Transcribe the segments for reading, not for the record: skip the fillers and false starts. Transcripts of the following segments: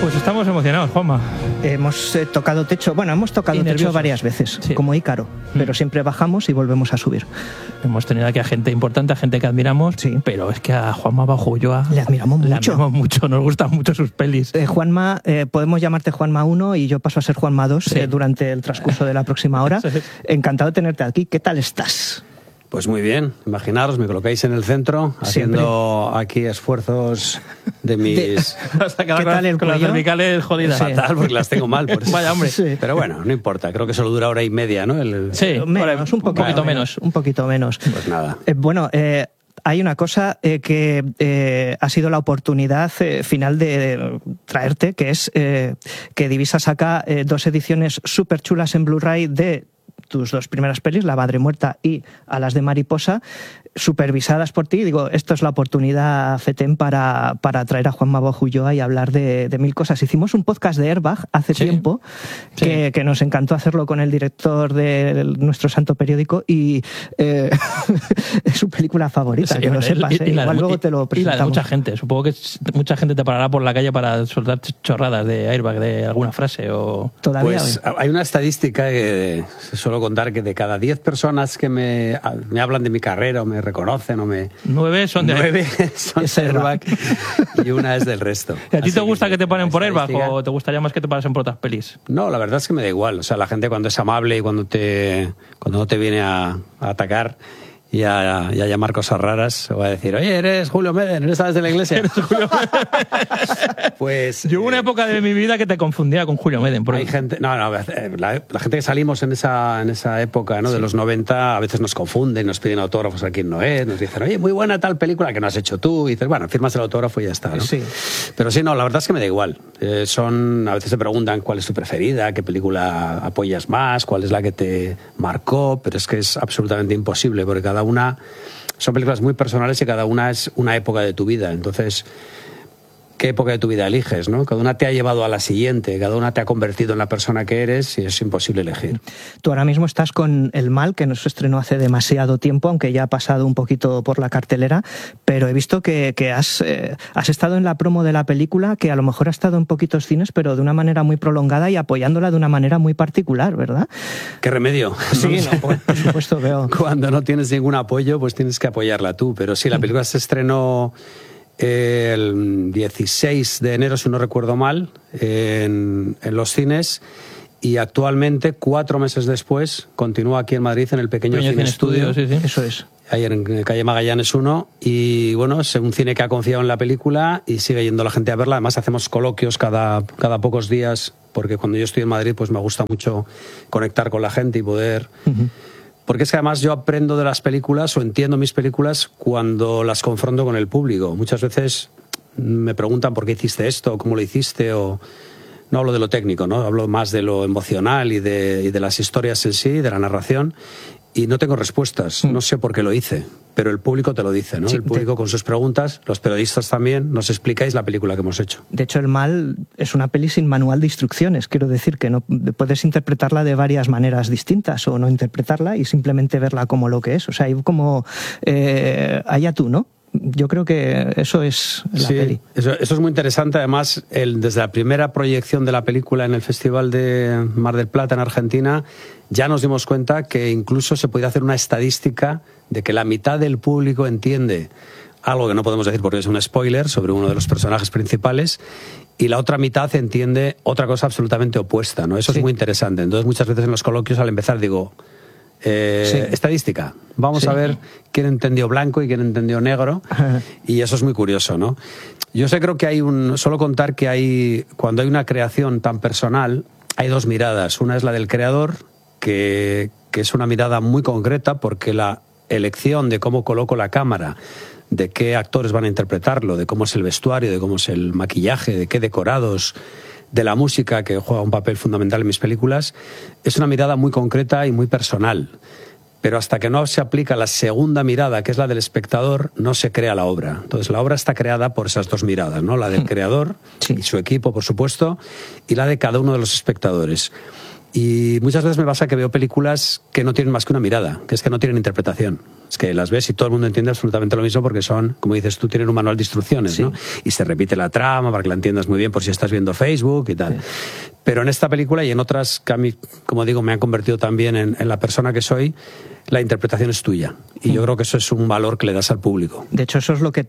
Pues estamos emocionados, Juanma. Hemos tocado techo, hemos tocado techo varias veces, sí, como Ícaro, pero siempre bajamos y volvemos a subir. Hemos tenido aquí a gente importante, a gente que admiramos, sí, pero es que a Juanma Bajo Ulloa le admiramos mucho, nos gustan mucho sus pelis. Juanma, podemos llamarte Juanma 1 y yo paso a ser Juanma 2 durante el transcurso de la próxima hora. Encantado de tenerte aquí. ¿Qué tal estás? Pues muy bien, imaginaros, me colocáis en el centro, haciendo aquí esfuerzos de mis... ¿Qué tal con las cervicales jodidas? Fatal, porque las tengo mal, por eso. Vaya, hombre. Sí. Pero bueno, no importa, creo que solo dura hora y media, ¿no? Un poquito menos. Pues nada. Hay una cosa que ha sido la oportunidad final de traerte, que es que Divisa saca 2 ediciones súper chulas en Blu-ray de tus 2 primeras pelis, La Madre Muerta y Alas de Mariposa, supervisadas por ti. Digo, esto es la oportunidad, FETEM, para traer a Juanma Bajo Ulloa y hablar de 1000 cosas. Hicimos un podcast de Airbag hace tiempo, que nos encantó hacerlo con el director de nuestro santo periódico y es su película favorita, que lo sepas. Igual luego te lo presentamos. Y la de mucha gente. Supongo que mucha gente te parará por la calle para soltar chorradas de Airbag, de alguna frase o... ¿Todavía? Pues hay una estadística que suelo contar, que de cada 10 personas que me hablan de mi carrera o me reconocen o me... 9 son de Airbag y una es del resto. ¿Y a ti te gusta que te paren por Airbag o te gustaría más que te parasen por otras pelis? No, la verdad es que me da igual. O sea, la gente cuando es amable y cuando no te viene a atacar y a llamar cosas raras, o a decir, oye, eres Julio Meden, ¿no sabes de la iglesia? Pues... Yo hubo una época de mi vida que te confundía con Julio Meden. Hay gente... la gente que salimos en esa época, ¿no? De los 90, a veces nos confunden, nos piden autógrafos a quien no es, nos dicen, oye, muy buena tal película que no has hecho tú, y dices, bueno, firmas el autógrafo y ya está, ¿no? Sí. Pero sí, no, la verdad es que me da igual. A veces te preguntan cuál es tu preferida, qué película apoyas más, cuál es la que te marcó, pero es que es absolutamente imposible, porque cada una son películas muy personales y cada una es una época de tu vida. Entonces, ¿qué época de tu vida eliges, no? Cada una te ha llevado a la siguiente, cada una te ha convertido en la persona que eres y es imposible elegir. Tú ahora mismo estás con El Mal, que nos estrenó hace demasiado tiempo, aunque ya ha pasado un poquito por la cartelera, pero he visto que has estado en la promo de la película, que a lo mejor ha estado en poquitos cines, pero de una manera muy prolongada y apoyándola de una manera muy particular, ¿verdad? ¿Qué remedio? Sí, no, por supuesto, veo. Cuando no tienes ningún apoyo, pues tienes que apoyarla tú, pero sí, la película se estrenó el 16 de enero, si no recuerdo mal, en los cines, y actualmente, 4 meses después, continúa aquí en Madrid en el Pequeño Cine Estudio. Sí. Eso es. Ahí en calle Magallanes 1, y bueno, es un cine que ha confiado en la película y sigue yendo la gente a verla. Además hacemos coloquios cada pocos días, porque cuando yo estoy en Madrid pues me gusta mucho conectar con la gente y poder... Porque es que además yo aprendo de las películas o entiendo mis películas cuando las confronto con el público. Muchas veces me preguntan por qué hiciste esto, cómo lo hiciste, o no hablo de lo técnico, ¿no? Hablo más de lo emocional y de las historias en sí, de la narración, y no tengo respuestas. No sé por qué lo hice, pero el público te lo dice, ¿no? Sí, el público con sus preguntas, los periodistas también, nos explicáis la película que hemos hecho. De hecho, El Mal es una peli sin manual de instrucciones. Quiero decir que no puedes interpretarla de varias maneras distintas o no interpretarla y simplemente verla como lo que es. O sea, hay como... allá tú, ¿no? Yo creo que eso es la peli. Eso es muy interesante. Además, desde la primera proyección de la película en el Festival de Mar del Plata, en Argentina, ya nos dimos cuenta que incluso se podía hacer una estadística de que la mitad del público entiende algo que no podemos decir porque es un spoiler sobre uno de los personajes principales, y la otra mitad entiende otra cosa absolutamente opuesta, ¿no? Eso es muy interesante. Entonces, muchas veces en los coloquios, al empezar, digo... estadística. Vamos a ver quién entendió blanco y quién entendió negro, y eso es muy curioso, ¿no? Yo creo que solo contar que cuando hay una creación tan personal, hay 2 miradas. Una es la del creador, que es una mirada muy concreta, porque la elección de cómo coloco la cámara, de qué actores van a interpretarlo, de cómo es el vestuario, de cómo es el maquillaje, de qué decorados, de la música, que juega un papel fundamental en mis películas, es una mirada muy concreta y muy personal. Pero hasta que no se aplica la segunda mirada, que es la del espectador, no se crea la obra. Entonces la obra está creada por esas 2 miradas, ¿no? La del creador y su equipo, por supuesto, y la de cada uno de los espectadores. Y muchas veces me pasa que veo películas que no tienen más que una mirada, que es que no tienen interpretación. Es que las ves y todo el mundo entiende absolutamente lo mismo porque son, como dices tú, tienen un manual de instrucciones, ¿no? Y se repite la trama para que la entiendas muy bien por si estás viendo Facebook y tal. Pero en esta película y en otras que a mí, como digo, me han convertido también en la persona que soy, la interpretación es tuya. Y yo creo que eso es un valor que le das al público. De hecho, eso es lo que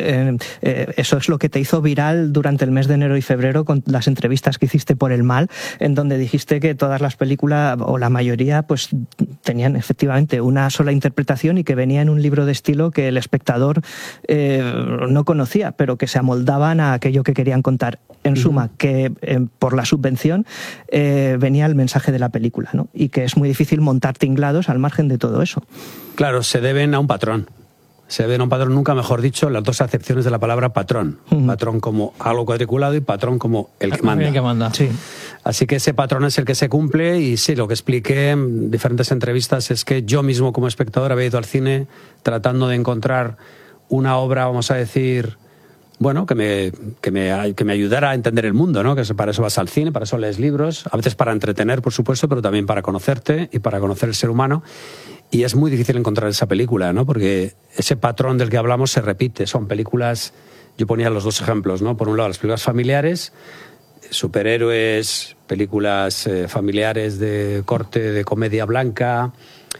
eso es lo que te hizo viral durante el mes de enero y febrero con las entrevistas que hiciste por El Mal, en donde dijiste que todas las películas, o la mayoría, pues tenían efectivamente una sola interpretación y que venía en un libro de estilo que el espectador no conocía, pero que se amoldaban a aquello que querían contar. En suma, que por la subvención venía el mensaje de la película, ¿no? Y que es muy difícil montar tinglados al margen de todo eso. Claro, se deben a un patrón. Se deben a un patrón, nunca mejor dicho, las dos acepciones de la palabra patrón. Patrón como algo cuadriculado y patrón como el que manda. El que manda. Sí. Así que ese patrón es el que se cumple y sí, lo que expliqué en diferentes entrevistas es que yo mismo como espectador había ido al cine tratando de encontrar una obra, vamos a decir, bueno, que me ayudara a entender el mundo, ¿no? Que para eso vas al cine, para eso lees libros, a veces para entretener, por supuesto, pero también para conocerte y para conocer el ser humano. Y es muy difícil encontrar esa película, ¿no? Porque ese patrón del que hablamos se repite. Son películas, yo ponía los dos ejemplos, ¿no? Por un lado, las películas familiares, superhéroes, películas familiares de corte de comedia blanca,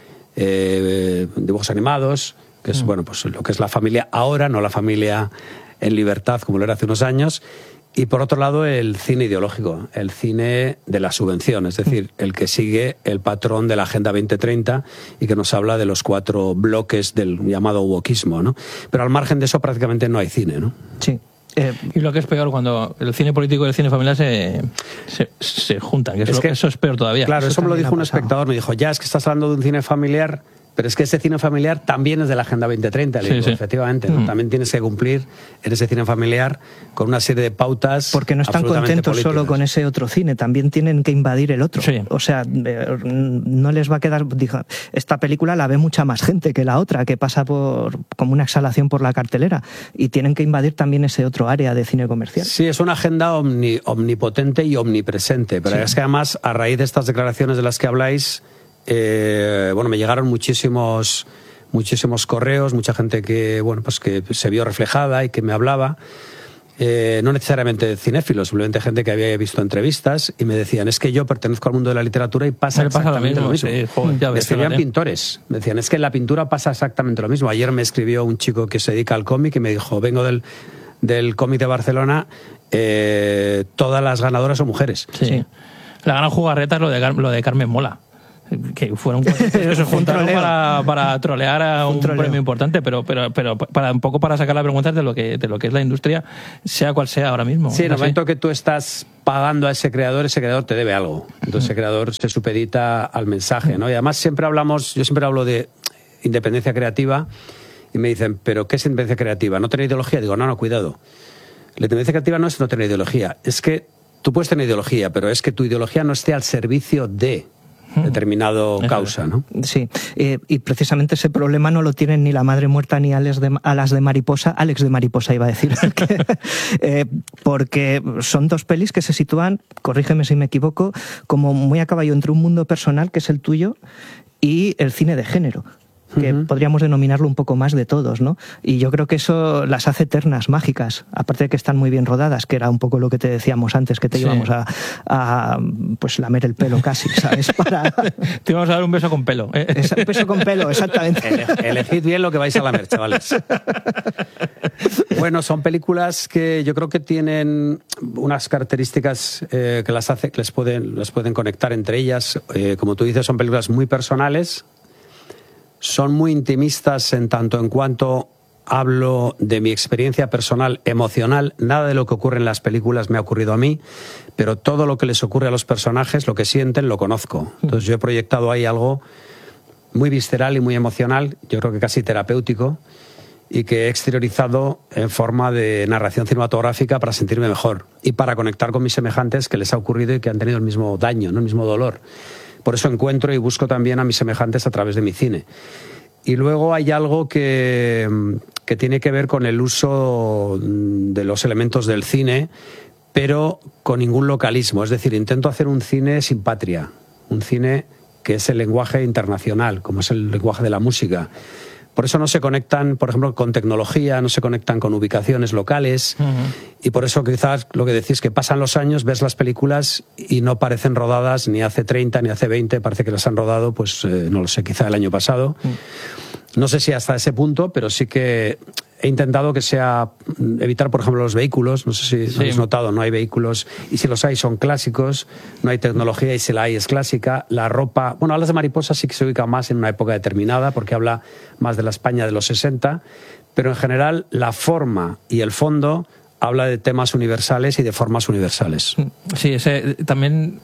dibujos animados, que es, bueno, pues lo que es la familia ahora, no la familia en libertad como lo era hace unos años. Y por otro lado, el cine ideológico, el cine de la subvención, es decir, el que sigue el patrón de la Agenda 2030 y que nos habla de los 4 bloques del llamado wokismo, ¿no? Pero al margen de eso prácticamente no hay cine, ¿no? Sí. Y lo que es peor, cuando el cine político y el cine familiar se juntan, eso es peor todavía. Claro, eso me lo dijo un espectador, me dijo, ya, es que estás hablando de un cine familiar, pero es que ese cine familiar también es de la Agenda 2030, le digo, efectivamente, ¿no? También tienes que cumplir en ese cine familiar con una serie de pautas. Porque no están contentos políticas. Solo con ese otro cine, también tienen que invadir el otro. Sí. O sea, no les va a quedar... esta película la ve mucha más gente que la otra, que pasa como una exhalación por la cartelera, y tienen que invadir también ese otro área de cine comercial. Sí, es una agenda omnipotente y omnipresente, pero es que además, a raíz de estas declaraciones de las que habláis, bueno, me llegaron muchísimos correos, mucha gente que, bueno, pues que se vio reflejada y que me hablaba, no necesariamente cinéfilos, simplemente gente que había visto entrevistas y me decían, es que yo pertenezco al mundo de la literatura y pasa exactamente lo mismo. Sí, joder, me escribían pintores, me decían, es que en la pintura pasa exactamente lo mismo. Ayer me escribió un chico que se dedica al cómic y me dijo, vengo del cómic de Barcelona, todas las ganadoras son mujeres. Sí. La gran jugarreta es lo de Carmen Mola, que fueron se juntaron para trolear a un premio importante, pero para un poco para sacar las vergüenzas de lo que es la industria, sea cual sea ahora mismo. Sí, en el momento que tú estás pagando a ese creador te debe algo. Entonces ese creador se supedita al mensaje, ¿no? Y además yo siempre hablo de independencia creativa y me dicen, ¿pero qué es independencia creativa? ¿No tener ideología? Digo, no, cuidado. La independencia creativa no es no tener ideología, es que tú puedes tener ideología, pero es que tu ideología no esté al servicio de determinado causa, ¿no? Sí, y precisamente ese problema no lo tienen ni La madre muerta ni Alex de Mariposa iba a decir, porque son dos pelis que se sitúan, corrígeme si me equivoco, como muy a caballo entre un mundo personal, que es el tuyo, y el cine de género, que podríamos denominarlo un poco más de todos, ¿no? Y yo creo que eso las hace eternas, mágicas, aparte de que están muy bien rodadas, que era un poco lo que te decíamos antes, que te íbamos a pues lamer el pelo casi, ¿sabes? Te íbamos a dar un beso con pelo. Un beso con pelo, exactamente. Elegid bien lo que vais a lamer, chavales. Bueno, son películas que yo creo que tienen unas características que les pueden conectar entre ellas. Como tú dices, son películas muy personales. Son muy intimistas en tanto en cuanto hablo de mi experiencia personal, emocional. Nada de lo que ocurre en las películas me ha ocurrido a mí, pero todo lo que les ocurre a los personajes, lo que sienten, lo conozco. Entonces yo he proyectado ahí algo muy visceral y muy emocional, yo creo que casi terapéutico, y que he exteriorizado en forma de narración cinematográfica para sentirme mejor y para conectar con mis semejantes que les ha ocurrido y que han tenido el mismo daño, ¿no? El mismo dolor. Por eso encuentro y busco también a mis semejantes a través de mi cine. Y luego hay algo que tiene que ver con el uso de los elementos del cine, pero con ningún localismo. Es decir, intento hacer un cine sin patria, un cine que es el lenguaje internacional, como es el lenguaje de la música. Por eso no se conectan, por ejemplo, con tecnología, no se conectan con ubicaciones locales. Y por eso quizás lo que decís, que pasan los años, ves las películas y no parecen rodadas ni hace 30 ni hace 20, parece que las han rodado, pues no lo sé, quizá el año pasado. No sé si hasta ese punto, pero sí que he intentado que sea evitar, por ejemplo, los vehículos. No sé si habéis notado, no hay vehículos, y si los hay son clásicos. No hay tecnología, y si la hay es clásica. La ropa, bueno, Alas de Mariposa sí que se ubica más en una época determinada, porque habla más de la España de los 60, pero en general la forma y el fondo habla de temas universales y de formas universales. Sí, también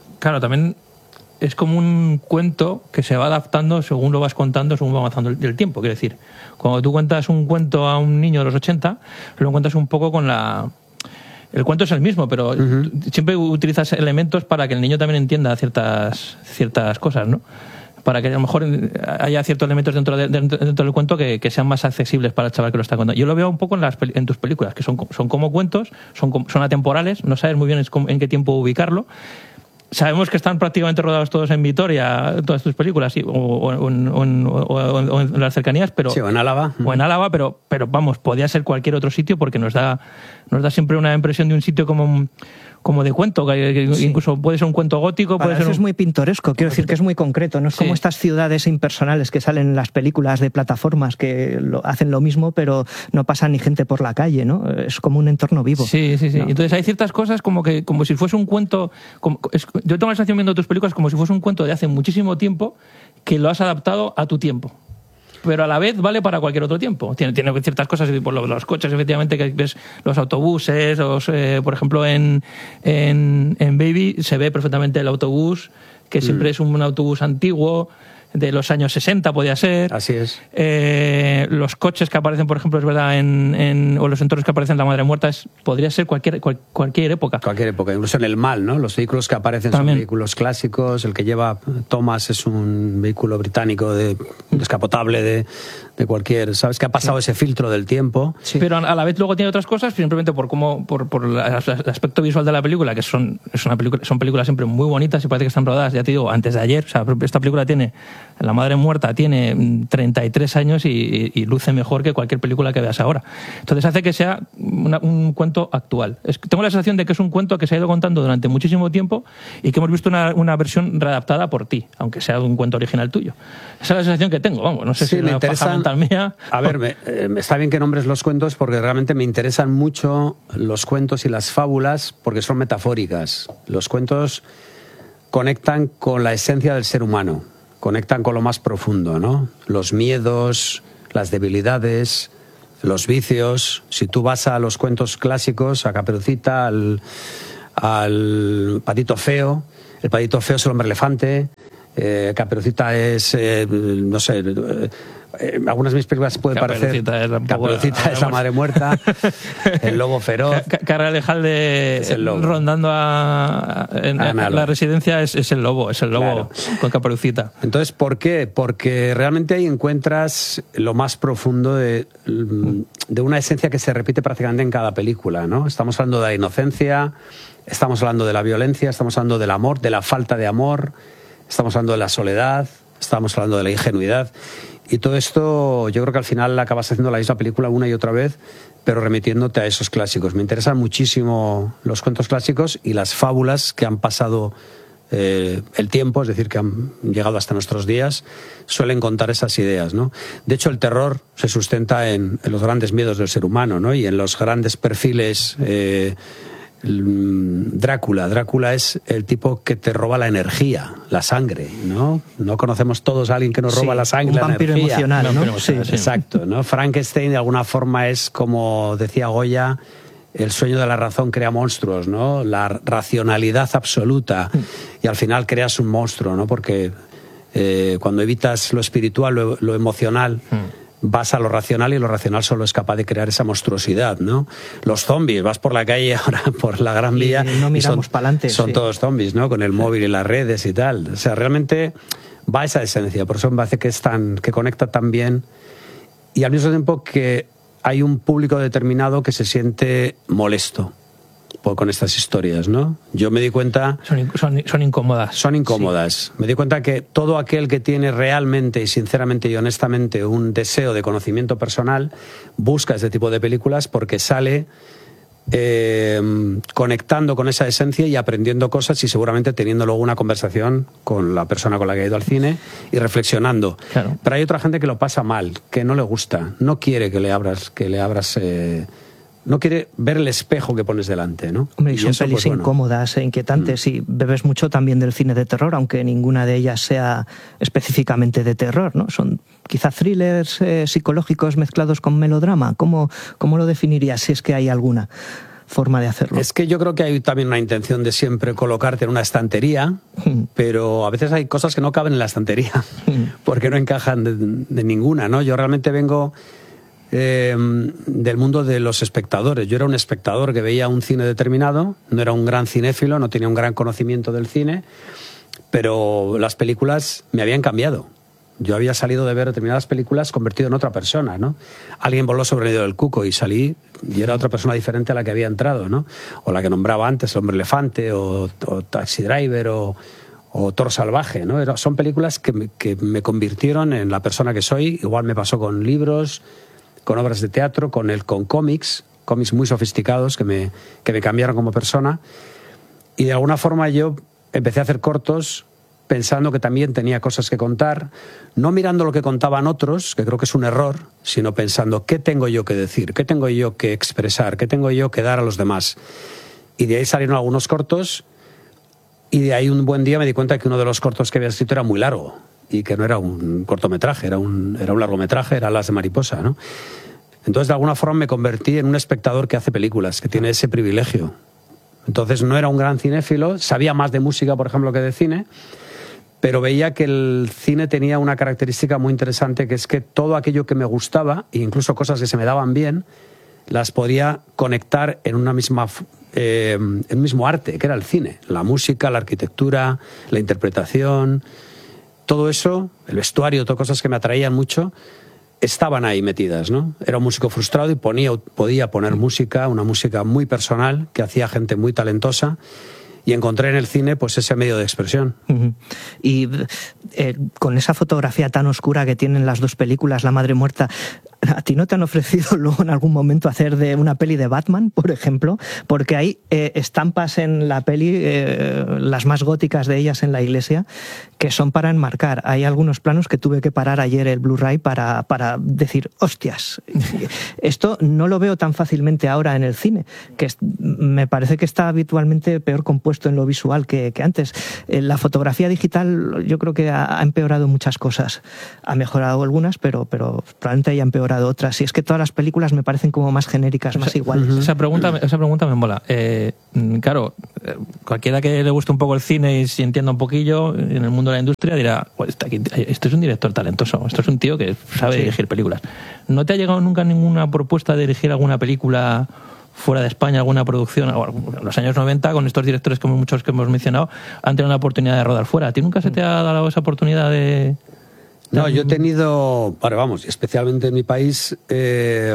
es como un cuento que se va adaptando según lo vas contando, según va avanzando el tiempo. Quiero decir, cuando tú cuentas un cuento a un niño de los 80, lo cuentas un poco con la... El cuento es el mismo, pero siempre utilizas elementos para que el niño también entienda ciertas cosas, ¿no? Para que a lo mejor haya ciertos elementos dentro del cuento que sean más accesibles para el chaval que lo está contando. Yo lo veo un poco en tus películas, que son como cuentos, son atemporales, no sabes muy bien en qué tiempo ubicarlo. Sabemos que están prácticamente rodados todos en Vitoria, todas tus películas, o en las cercanías, pero... Sí, o en Álava. O en Álava, pero vamos, podía ser cualquier otro sitio, porque nos da siempre una impresión de un sitio como de cuento, que incluso puede ser un cuento gótico. Para puede ser eso es muy pintoresco, quiero decir que es muy concreto, no es como estas ciudades impersonales que salen en las películas de plataformas que hacen lo mismo, pero no pasa ni gente por la calle, ¿no? Es como un entorno vivo. Sí. ¿No? Entonces hay ciertas cosas como si fuese un cuento... yo tengo la sensación viendo tus películas como si fuese un cuento de hace muchísimo tiempo que lo has adaptado a tu tiempo. Pero a la vez vale para cualquier otro tiempo. Tiene ciertas cosas, por los coches, efectivamente, que ves los autobuses, por ejemplo, en Baby se ve perfectamente el autobús, que siempre es un autobús antiguo, de los años 60 podía ser. Así es. Los coches que aparecen, por ejemplo, es verdad, o los entornos que aparecen en La Madre Muerta, podría ser cualquier época. Cualquier época, incluso en El Mal, ¿no? Los vehículos que aparecen también son vehículos clásicos. El que lleva Thomas es un vehículo británico descapotable de cualquier... ¿Sabes? Que ha pasado ese filtro del tiempo. Sí. Pero a la vez luego tiene otras cosas, simplemente por el aspecto visual de la película, que son películas siempre muy bonitas y parece que están rodadas, ya te digo, antes de ayer. O sea, esta película La Madre Muerta tiene 33 años y luce mejor que cualquier película que veas ahora. Entonces hace que sea un cuento actual. Tengo la sensación de que es un cuento que se ha ido contando durante muchísimo tiempo y que hemos visto una versión readaptada por ti, aunque sea un cuento original tuyo. Esa es la sensación que tengo. Vamos, no sé si me interesa mía. A ver, está bien que nombres los cuentos porque realmente me interesan mucho los cuentos y las fábulas porque son metafóricas. Los cuentos conectan con la esencia del ser humano, conectan con lo más profundo, ¿no? Los miedos, las debilidades, los vicios. Si tú vas a los cuentos clásicos, a Caperucita, al Patito Feo, el Patito Feo es el hombre elefante, Caperucita es, no sé, algunas de mis películas pueden parecer Caperucita es la madre muerta, el lobo feroz, Carralejalde rondando la residencia es el lobo claro. Con Caperucita. Entonces, ¿por qué? Porque realmente ahí encuentras lo más profundo de una esencia que se repite prácticamente en cada película, ¿no? Estamos hablando de la inocencia, estamos hablando de la violencia, estamos hablando del amor, de la falta de amor, estamos hablando de la soledad, estamos hablando de la ingenuidad. Y todo esto yo creo que al final acabas haciendo la misma película una y otra vez, pero remitiéndote a esos clásicos. Me interesan muchísimo los cuentos clásicos y las fábulas que han pasado el tiempo, es decir, que han llegado hasta nuestros días, suelen contar esas ideas, ¿no? De hecho, el terror se sustenta en los grandes miedos del ser humano, ¿no? Y en los grandes perfiles... Drácula es el tipo que te roba la energía, la sangre, ¿no? No conocemos todos a alguien que nos roba la sangre, un vampiro energía. Emocional, ¿no? Sí, exacto, ¿no? Frankenstein de alguna forma es, como decía Goya, el sueño de la razón crea monstruos, ¿no? La racionalidad absoluta y al final creas un monstruo, ¿no? Porque cuando evitas lo espiritual, lo emocional, vas a lo racional y lo racional solo es capaz de crear esa monstruosidad, ¿no? Los zombies, vas por la calle ahora, por la Gran Vía, no miramos para adelante. Son todos zombies, ¿no? Con el móvil y las redes y tal. O sea, realmente va a esa esencia, por eso me parece que conecta tan bien y al mismo tiempo que hay un público determinado que se siente molesto. con estas historias, ¿no? Yo me di cuenta... Son incómodas. Son incómodas. Sí. Me di cuenta que todo aquel que tiene realmente y sinceramente y honestamente un deseo de conocimiento personal busca este tipo de películas porque sale conectando con esa esencia y aprendiendo cosas y seguramente teniendo luego una conversación con la persona con la que ha ido al cine y reflexionando. Claro. Pero hay otra gente que lo pasa mal, que no le gusta, no quiere que le abras no quiere ver el espejo que pones delante, ¿no? Hombre, y son pelis incómodas e inquietantes. Y bebes mucho también del cine de terror, aunque ninguna de ellas sea específicamente de terror, ¿no? Son quizá thrillers psicológicos mezclados con melodrama. ¿Cómo lo definirías, si es que hay alguna forma de hacerlo? Es que yo creo que hay también una intención de siempre colocarte en una estantería, pero a veces hay cosas que no caben en la estantería, porque no encajan de ninguna, ¿no? Yo realmente vengo... del mundo de los espectadores. Yo era un espectador que veía un cine determinado, no era un gran cinéfilo, no tenía un gran conocimiento del cine, pero las películas me habían cambiado. Yo había salido de ver determinadas películas convertido en otra persona, ¿no? Alguien voló sobre el nido del cuco y salí y era otra persona diferente a la que había entrado, ¿no? O la que nombraba antes, El hombre elefante, o Taxi Driver, o Thor salvaje, ¿no? Son películas que me convirtieron en la persona que soy. Igual me pasó con libros, con obras de teatro, con cómics muy sofisticados que me cambiaron como persona. Y de alguna forma yo empecé a hacer cortos pensando que también tenía cosas que contar, no mirando lo que contaban otros, que creo que es un error, sino pensando qué tengo yo que decir, qué tengo yo que expresar, qué tengo yo que dar a los demás. Y de ahí salieron algunos cortos y de ahí un buen día me di cuenta que uno de los cortos que había escrito era muy largo. Y que no era un cortometraje, era un largometraje, era Alas de mariposa, ¿no? Entonces, de alguna forma me convertí en un espectador que hace películas, que tiene ese privilegio. Entonces, no era un gran cinéfilo, sabía más de música, por ejemplo, que de cine, pero veía que el cine tenía una característica muy interesante, que es que todo aquello que me gustaba, e incluso cosas que se me daban bien, las podía conectar en una misma... en un mismo arte, que era el cine. La música, la arquitectura, la interpretación... Todo eso, el vestuario, todas cosas que me atraían mucho, estaban ahí metidas, ¿no? Era un músico frustrado y podía poner música, una música muy personal, que hacía gente muy talentosa, y encontré en el cine pues ese medio de expresión. Uh-huh. Y con esa fotografía tan oscura que tienen las dos películas, La madre muerta, ¿a ti no te han ofrecido luego en algún momento hacer de una peli de Batman, por ejemplo? Porque hay estampas en la peli, las más góticas de ellas en la iglesia, que son para enmarcar. Hay algunos planos que tuve que parar ayer el Blu-ray para decir, hostias, esto no lo veo tan fácilmente ahora en el cine, que me parece que está habitualmente peor compuesto en lo visual que antes. La fotografía digital yo creo que ha empeorado muchas cosas. Ha mejorado algunas, pero probablemente haya empeorado otras. Y es que todas las películas me parecen como más genéricas, más iguales. Esa pregunta me mola. Claro, cualquiera que le guste un poco el cine y se entienda un poquillo en el mundo de la industria dirá, pues este es un director talentoso, esto es un tío que sabe dirigir películas. ¿No te ha llegado nunca ninguna propuesta de dirigir alguna película fuera de España, alguna producción? En los años 90, con estos directores como muchos que hemos mencionado, han tenido la oportunidad de rodar fuera. ¿A ti nunca se te ha dado esa oportunidad de...? No, yo he tenido, especialmente en mi país, de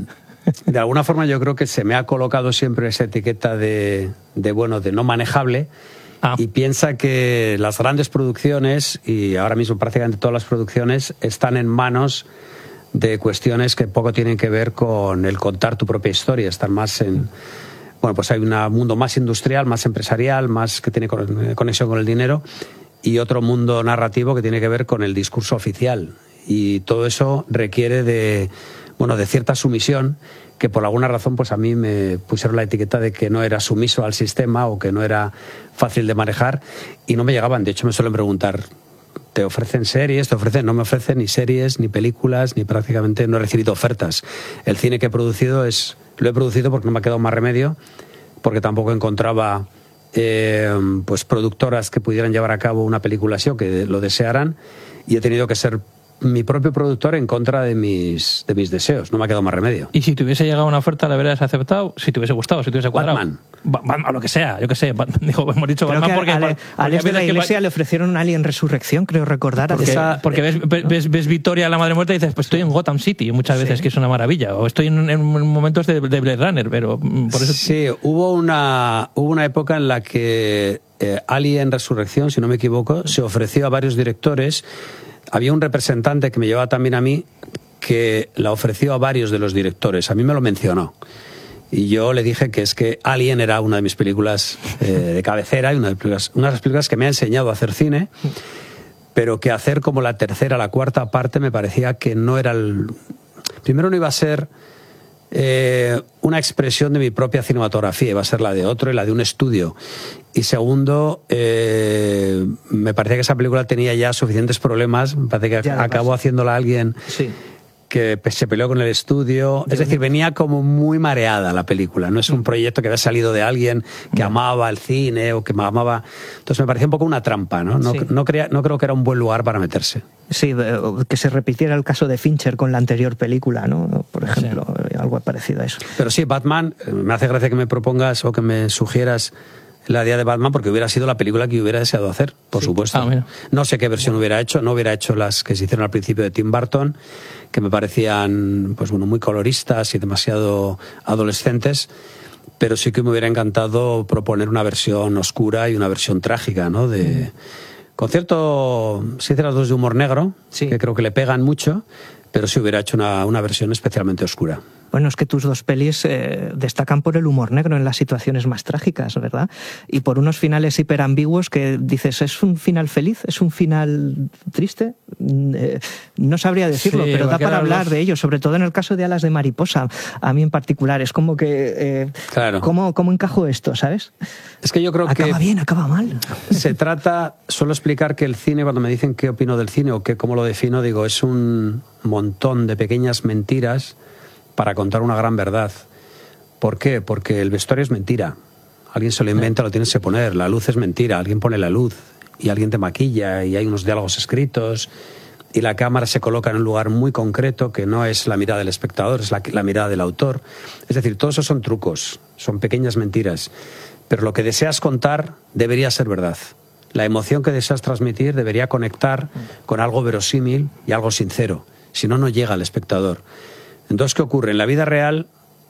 alguna forma yo creo que se me ha colocado siempre esa etiqueta de no manejable. Y piensa que las grandes producciones, y ahora mismo prácticamente todas las producciones, están en manos de cuestiones que poco tienen que ver con el contar tu propia historia, están más en... Bueno, pues hay un mundo más industrial, más empresarial, más que tiene conexión con el dinero, y otro mundo narrativo que tiene que ver con el discurso oficial. Y todo eso requiere de cierta sumisión, que por alguna razón pues a mí me pusieron la etiqueta de que no era sumiso al sistema o que no era fácil de manejar, y no me llegaban. De hecho, me suelen preguntar, ¿te ofrecen series? No me ofrecen ni series, ni películas, ni prácticamente no he recibido ofertas. El cine que he producido lo he producido porque no me ha quedado más remedio, porque tampoco encontraba pues productoras que pudieran llevar a cabo una película así o que lo desearan, y he tenido que ser mi propio productor en contra de mis deseos. No me ha quedado más remedio. ¿Y si te hubiese llegado una oferta, la habrías aceptado? Si te hubiese gustado, si te hubiese cuadrado. Batman. O lo que sea, yo que sé. Digo, hemos dicho creo Batman que porque... a Alex de la Iglesia le ofrecieron Alien Resurrección, creo recordar. Porque ves Victoria, la Madre Muerta, y dices, pues estoy en Gotham City, muchas veces, que es una maravilla. O estoy en momentos de Blade Runner, pero por eso... Sí, hubo una época en la que Alien Resurrección, si no me equivoco, se ofreció a varios directores. Había un representante que me llevaba también a mí que la ofreció a varios de los directores. A mí me lo mencionó. Y yo le dije que es que Alien era una de mis películas de cabecera y una de las películas que me ha enseñado a hacer cine, pero que hacer como la tercera, la cuarta parte me parecía que no era Primero no iba a ser una expresión de mi propia cinematografía, iba a ser la de otro y la de un estudio. Y segundo, me parecía que esa película tenía ya suficientes problemas. Me parece que acabó haciéndola alguien que se peleó con el estudio. Es decir, venía como muy mareada la película. No es un proyecto que había salido de alguien que amaba el cine o que amaba... Entonces me parecía un poco una trampa, ¿no? No creo que era un buen lugar para meterse. Sí, que se repitiera el caso de Fincher con la anterior película, ¿no? Por ejemplo, algo parecido a eso. Pero sí, Batman, me hace gracia que me propongas o que me sugieras la idea de Batman, porque hubiera sido la película que hubiera deseado hacer, por supuesto. No sé qué versión hubiera hecho, no hubiera hecho las que se hicieron al principio de Tim Burton, que me parecían pues bueno, muy coloristas y demasiado adolescentes, pero sí que me hubiera encantado proponer una versión oscura y una versión trágica, ¿no? Con cierto, sinceras dosis de humor negro, que creo que le pegan mucho, pero sí hubiera hecho una versión especialmente oscura. Bueno, es que tus dos pelis destacan por el humor negro en las situaciones más trágicas, ¿verdad? Y por unos finales hiperambiguos que dices, ¿es un final feliz? ¿Es un final triste? No sabría decirlo, pero da para hablar de ello, sobre todo en el caso de Alas de Mariposa, a mí en particular. Es como que... ¿Cómo encajo esto, sabes? Es que yo creo que... Acaba bien, acaba mal. Se trata... Suelo explicar que el cine, cuando me dicen qué opino del cine o cómo lo defino, digo, es un montón de pequeñas mentiras para contar una gran verdad. ¿Por qué? Porque el vestuario es mentira. Alguien se lo inventa, lo tienes que poner. La luz es mentira, alguien pone la luz y alguien te maquilla y hay unos diálogos escritos y la cámara se coloca en un lugar muy concreto que no es la mirada del espectador, es la mirada del autor. Es decir, todo eso son trucos, son pequeñas mentiras. Pero lo que deseas contar debería ser verdad. La emoción que deseas transmitir debería conectar con algo verosímil y algo sincero. Si no, no llega al espectador. Entonces, ¿qué ocurre? En la vida real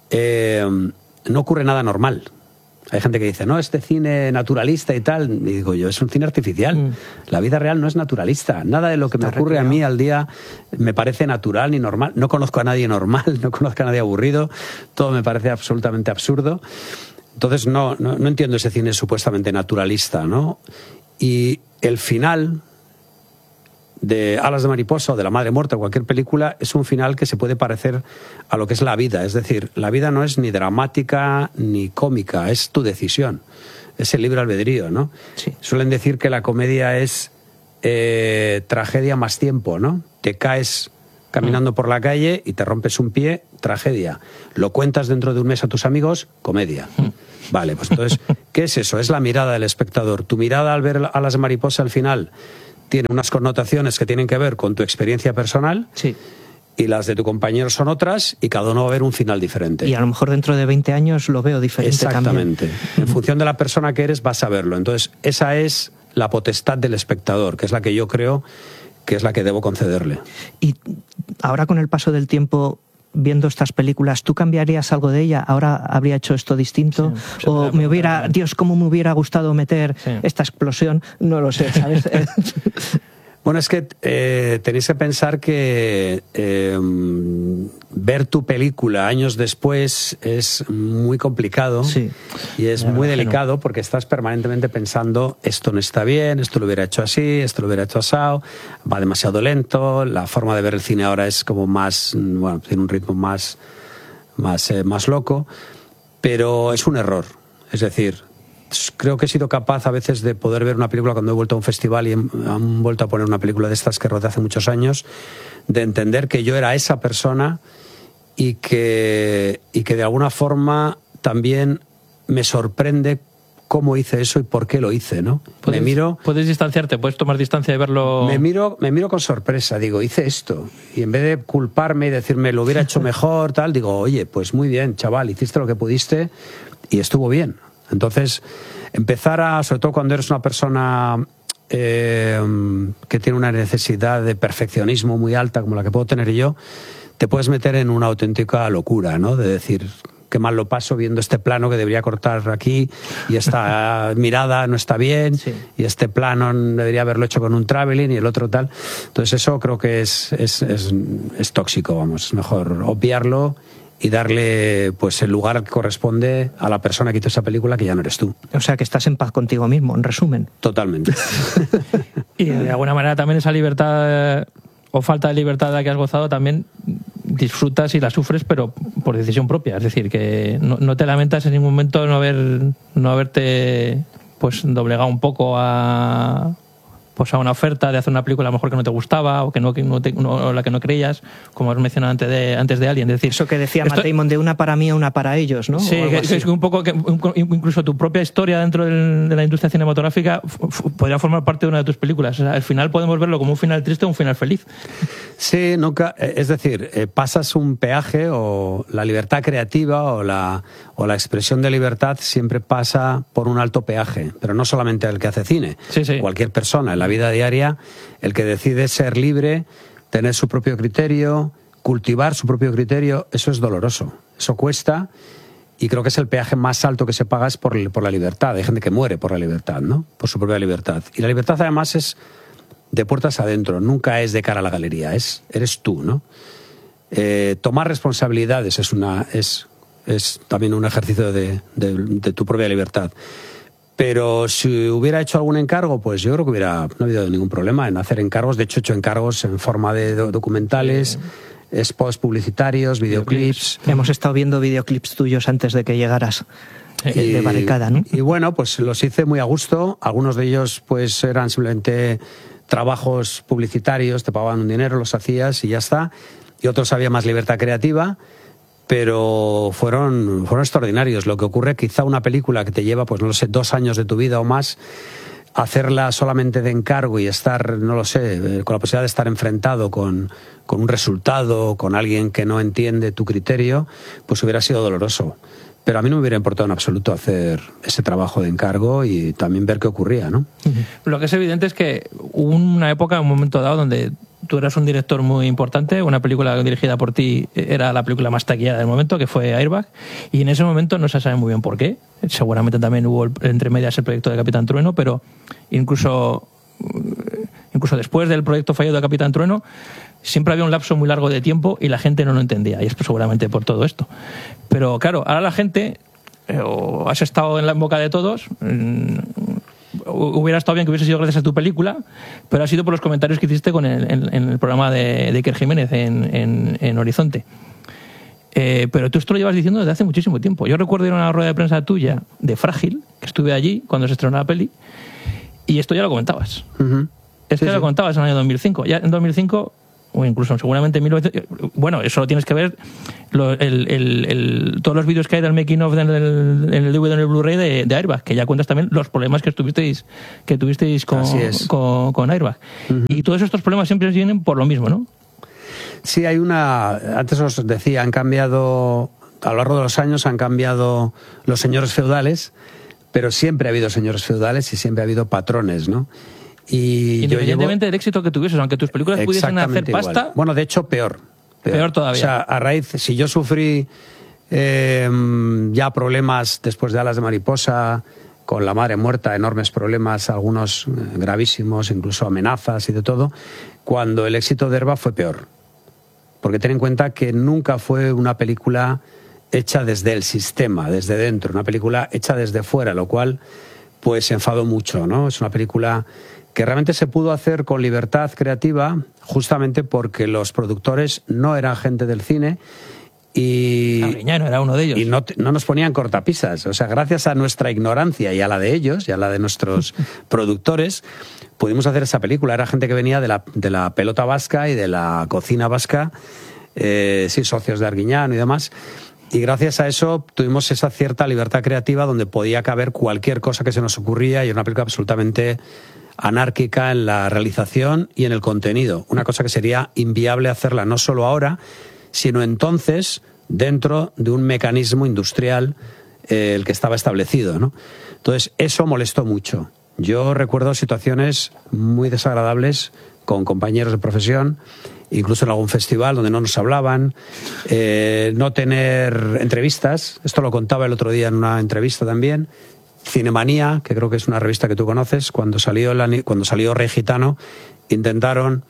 no ocurre nada normal. Hay gente que dice, no, este cine naturalista y tal. Y digo yo, es un cine artificial. La vida real no es naturalista. Nada de lo que me ocurre a mí al día me parece natural ni normal. No conozco a nadie normal, no conozco a nadie aburrido. Todo me parece absolutamente absurdo. Entonces, no entiendo ese cine supuestamente naturalista, ¿no? Y el final de Alas de Mariposa o de La Madre Muerta o cualquier película es un final que se puede parecer a lo que es la vida. Es decir, la vida no es ni dramática ni cómica, es tu decisión, es el libre albedrío, ¿no? Sí. Suelen decir que la comedia es tragedia más tiempo, ¿no? Te caes caminando por la calle y te rompes un pie, tragedia. Lo cuentas dentro de un mes a tus amigos, comedia. Vale, pues entonces, ¿qué es eso? Es la mirada del espectador. Tu mirada al ver Alas de Mariposa al final tiene unas connotaciones que tienen que ver con tu experiencia personal y las de tu compañero son otras y cada uno va a ver un final diferente. Y a lo mejor dentro de 20 años lo veo diferente. Exactamente. También. En función de la persona que eres vas a verlo. Entonces, esa es la potestad del espectador, que es la que yo creo que es la que debo concederle. Y ahora con el paso del tiempo, viendo estas películas, ¿tú cambiarías algo de ella? ¿Ahora habría hecho esto distinto? ¿O me hubiera, Dios, cómo me hubiera gustado meter esta explosión? No lo sé, ¿sabes? Bueno, es que tenéis que pensar que ver tu película años después es muy complicado y es muy delicado porque estás permanentemente pensando esto no está bien, esto lo hubiera hecho así, esto lo hubiera hecho asado, va demasiado lento, la forma de ver el cine ahora es como más, bueno, tiene un ritmo más loco, pero es un error. Es decir, creo que he sido capaz a veces de poder ver una película cuando he vuelto a un festival y han vuelto a poner una película de estas que rodé hace muchos años, de entender que yo era esa persona y que de alguna forma también me sorprende cómo hice eso y por qué lo hice, ¿no? ¿Puedes distanciarte? ¿Puedes tomar distancia y verlo? Me miro con sorpresa, digo, hice esto. Y en vez de culparme y decirme, lo hubiera hecho mejor, tal, digo, oye, pues muy bien, chaval, hiciste lo que pudiste y estuvo bien. Entonces, sobre todo cuando eres una persona que tiene una necesidad de perfeccionismo muy alta, como la que puedo tener yo, te puedes meter en una auténtica locura, ¿no? De decir, qué mal lo paso viendo este plano que debería cortar aquí y esta mirada no está bien, sí, y este plano debería haberlo hecho con un traveling y el otro tal. Entonces eso creo que es tóxico, vamos. Es mejor obviarlo y darle pues el lugar que corresponde a la persona que hizo esa película, que ya no eres tú. O sea, que estás en paz contigo mismo, en resumen. Totalmente. Y de alguna manera también esa libertad o falta de libertad de la que has gozado también disfrutas y la sufres, pero por decisión propia. Es decir, que no te lamentas en ningún momento no haberte pues doblegado un poco a una oferta de hacer una película a lo mejor que no te gustaba o la que no creías, como has mencionado antes de Alien. Es decir, eso que decía Matt Damon, de una para mí, una para ellos, ¿no? Sí, es un poco que incluso tu propia historia dentro de la industria cinematográfica podría formar parte de una de tus películas. O sea, al final podemos verlo como un final triste o un final feliz. Sí, nunca. Es decir, pasas un peaje, o la libertad creativa o la expresión de libertad siempre pasa por un alto peaje, pero no solamente el que hace cine. Sí, sí. Cualquier persona en la vida diaria, el que decide ser libre, tener su propio criterio, cultivar su propio criterio, eso es doloroso, eso cuesta, y creo que es el peaje más alto que se paga es por la libertad. Hay gente que muere por la libertad, ¿no? Por su propia libertad. Y la libertad además es de puertas adentro, nunca es de cara a la galería, eres tú, ¿no? Tomar responsabilidades es también un ejercicio de tu propia libertad. Pero si hubiera hecho algún encargo, pues yo creo que no ha habido ningún problema en hacer encargos. De hecho, he hecho encargos en forma de documentales, spots publicitarios, videoclips. Hemos estado viendo videoclips tuyos antes de que llegaras de Barricada, ¿no? Y bueno, pues los hice muy a gusto. Algunos de ellos pues eran simplemente trabajos publicitarios, te pagaban un dinero, los hacías y ya está. Y otros había más libertad creativa. Pero fueron extraordinarios. Lo que ocurre, quizá una película que te lleva, pues no lo sé, 2 años de tu vida o más, hacerla solamente de encargo y estar, no lo sé, con la posibilidad de estar enfrentado con un resultado, con alguien que no entiende tu criterio, pues hubiera sido doloroso. Pero a mí no me hubiera importado en absoluto hacer ese trabajo de encargo y también ver qué ocurría, ¿no? Lo que es evidente es que hubo una época, un momento dado, donde tú eras un director muy importante, una película dirigida por ti era la película más taquillada del momento, que fue Airbag, y en ese momento no se sabe muy bien por qué. Seguramente también hubo entre medias el proyecto de Capitán Trueno, pero incluso después del proyecto fallido de Capitán Trueno, siempre había un lapso muy largo de tiempo y la gente no lo entendía, y es seguramente por todo esto. Pero claro, ahora la gente, o has estado en la boca de todos, hubiera estado bien que hubiese sido gracias a tu película, pero ha sido por los comentarios que hiciste en el programa de Iker Jiménez en Horizonte. Pero tú esto lo llevas diciendo desde hace muchísimo tiempo. Yo recuerdo ir a una rueda de prensa tuya de Frágil, que estuve allí cuando se estrenó la peli, y esto ya lo comentabas. Uh-huh. Lo comentabas en el año 2005. Ya en 2005, o incluso seguramente en 1900... Bueno, eso lo tienes que ver, todos los vídeos que hay del making of en el DVD, en el Blu-ray de Airbag, que ya cuentas también los problemas que tuvisteis con Airbag. Uh-huh. Y todos estos problemas siempre vienen por lo mismo, ¿no? Sí, antes os decía, han cambiado, a lo largo de los años han cambiado los señores feudales, pero siempre ha habido señores feudales y siempre ha habido patrones, ¿no? Y independientemente del éxito que tuvieses, aunque tus películas pudiesen hacer pasta... Igual. Bueno, de hecho, peor todavía. O sea, a raíz, si yo sufrí ya problemas después de Alas de Mariposa, con la madre muerta, enormes problemas, algunos gravísimos, incluso amenazas y de todo, cuando el éxito de Airbag fue peor. Porque ten en cuenta que nunca fue una película hecha desde el sistema, desde dentro, una película hecha desde fuera, lo cual pues enfadó mucho, ¿no? Es una película que realmente se pudo hacer con libertad creativa, justamente porque los productores no eran gente del cine y Arguiñano era uno de ellos. Y no nos ponían cortapisas. O sea, gracias a nuestra ignorancia y a la de ellos y a la de nuestros productores, pudimos hacer esa película. Era gente que venía de la pelota vasca y de la cocina vasca, sí, socios de Arguiñano y demás. Y gracias a eso tuvimos esa cierta libertad creativa donde podía caber cualquier cosa que se nos ocurría, y era una película absolutamente anárquica en la realización y en el contenido. Una cosa que sería inviable hacerla no solo ahora, sino entonces dentro de un mecanismo industrial el que estaba establecido, ¿no? Entonces eso molestó mucho. Yo recuerdo situaciones muy desagradables con compañeros de profesión, incluso en algún festival donde no nos hablaban, no tener entrevistas. Esto lo contaba el otro día en una entrevista también. Cinemanía, que creo que es una revista que tú conoces, cuando salió Rey Gitano, intentaron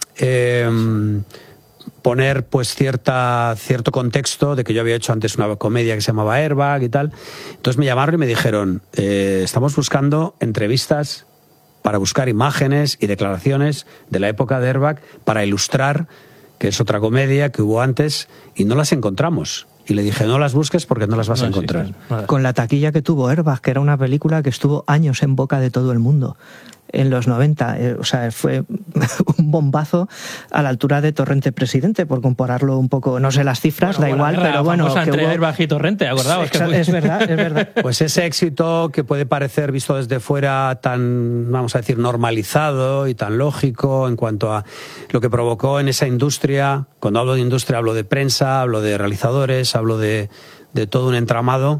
poner pues cierto contexto de que yo había hecho antes una comedia que se llamaba Airbag y tal. Entonces me llamaron y me dijeron, estamos buscando entrevistas para buscar imágenes y declaraciones de la época de Airbag para ilustrar, que es otra comedia que hubo antes, y no las encontramos. Y le dije, no las busques porque no las vas a encontrar. Con la taquilla que tuvo Airbag, que era una película que estuvo años en boca de todo el mundo. En los 90, o sea, fue un bombazo a la altura de Torrente Presidente, por compararlo un poco, no sé las cifras, da igual, pero bueno. Que entre Airbag y Torrente, acordaos. Es verdad. Pues ese éxito que puede parecer visto desde fuera tan, vamos a decir, normalizado y tan lógico en cuanto a lo que provocó en esa industria. Cuando hablo de industria hablo de prensa, hablo de realizadores, hablo de todo un entramado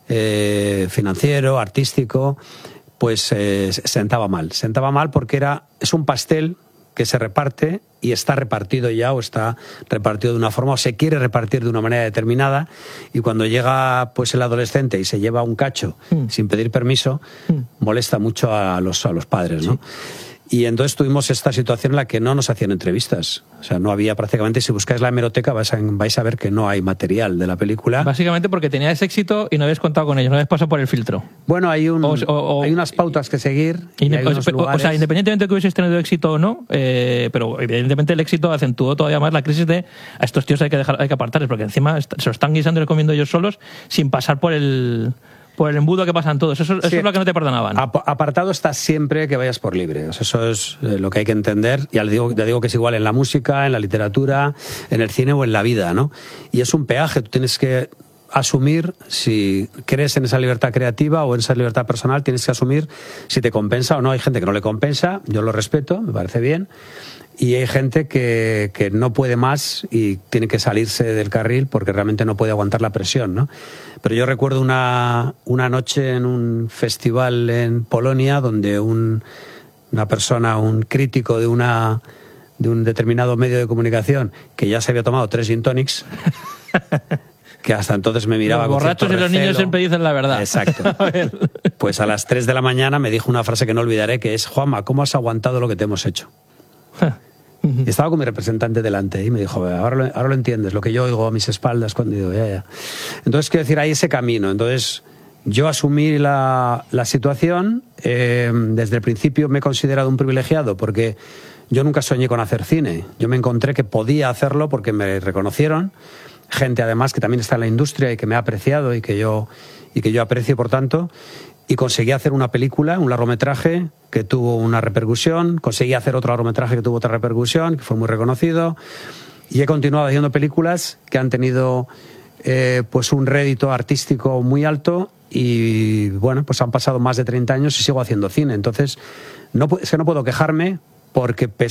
financiero, artístico. Pues sentaba mal porque es un pastel que se reparte y está repartido ya, o está repartido de una forma, o se quiere repartir de una manera determinada, y cuando llega pues el adolescente y se lleva un cacho sin pedir permiso, molesta mucho a los padres, ¿no? Sí. Y entonces tuvimos esta situación en la que no nos hacían entrevistas. O sea, no había prácticamente, si buscáis la hemeroteca vais a ver que no hay material de la película. Básicamente porque teníais éxito y no habéis contado con ellos, no habéis pasado por el filtro. Bueno, hay unas pautas que seguir. O sea, independientemente de que hubieseis tenido éxito o no, pero evidentemente el éxito acentuó todavía más la crisis de a estos tíos hay que apartarles, porque encima se lo están guisando y comiendo ellos solos sin pasar por el embudo que pasan todos. Eso es lo que no te perdonaban. Apartado estás siempre que vayas por libre. O sea, eso es lo que hay que entender. Ya digo que es igual en la música, en la literatura, en el cine o en la vida, ¿no? Y es un peaje. Tú tienes que asumir si crees en esa libertad creativa o en esa libertad personal. Tienes que asumir si te compensa o no. Hay gente que no le compensa. Yo lo respeto, me parece bien. Y hay gente que no puede más y tiene que salirse del carril porque realmente no puede aguantar la presión, ¿no? Pero yo recuerdo una noche en un festival en Polonia donde una persona, un crítico de un determinado medio de comunicación que ya se había tomado 3 gin tonics, que hasta entonces me miraba los con cierto borrachos y los recelo. niños siempre dicen la verdad. Exacto. Pues a las 3 de la mañana me dijo una frase que no olvidaré, que es: Juanma, ¿cómo has aguantado lo que te hemos hecho? Y estaba con mi representante delante y me dijo, ahora lo entiendes, lo que yo oigo a mis espaldas cuando digo, ya. Entonces, quiero decir, hay ese camino. Entonces, yo asumí la situación. Desde el principio me he considerado un privilegiado porque yo nunca soñé con hacer cine. Yo me encontré que podía hacerlo porque me reconocieron. Gente, además, que también está en la industria y que me ha apreciado y que yo aprecio, por tanto. Y conseguí hacer una película, un largometraje que tuvo una repercusión, conseguí hacer otro largometraje que tuvo otra repercusión, que fue muy reconocido, y he continuado haciendo películas que han tenido pues un rédito artístico muy alto, y bueno, pues han pasado más de 30 años y sigo haciendo cine. Entonces, no puedo quejarme porque